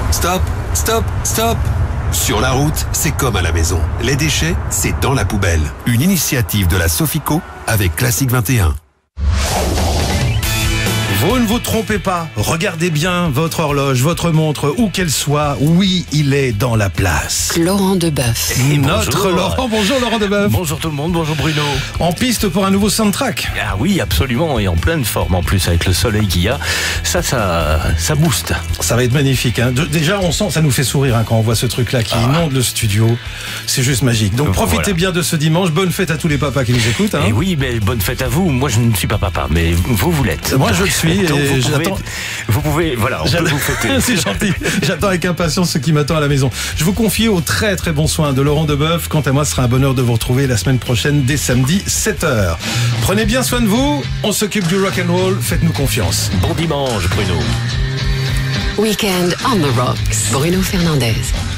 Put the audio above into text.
Stop, stop, stop. Sur la route, c'est comme à la maison. Les déchets, c'est dans la poubelle. Une initiative de la Sofico avec Classique 21. Vous ne vous trompez pas, regardez bien votre horloge, votre montre, où qu'elle soit, oui, il est dans la place. Laurent Deboeuf. Notre Laurent, bonjour Laurent Deboeuf. Bonjour tout le monde, bonjour Bruno. En piste pour un nouveau soundtrack. Ah oui, absolument, et en pleine forme en plus avec le soleil qu'il y a. Ça booste. Ça va être magnifique. Hein. Déjà, on sent, ça nous fait sourire hein, quand on voit ce truc-là qui inonde le studio. C'est juste magique. Donc profitez bien de ce dimanche. Bonne fête à tous les papas qui nous écoutent. Hein. Et oui, mais bonne fête à vous. Moi, je ne suis pas papa, mais vous l'êtes. Moi, je le suis. Donc, Et vous pouvez, voilà, on peut vous fêter. C'est gentil. J'attends avec impatience ce qui m'attend à la maison. Je vous confie aux très très bons soins de Laurent Deboeuf. Quant à moi, ce sera un bonheur de vous retrouver la semaine prochaine dès samedi 7h. Prenez bien soin de vous. On s'occupe du rock'n'roll. Faites-nous confiance. Bon dimanche, Bruno. Weekend on the Rocks. Bruno Fernandez.